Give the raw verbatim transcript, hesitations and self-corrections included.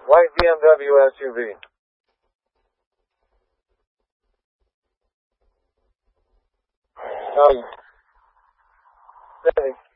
White B M W S U V. Um, steady.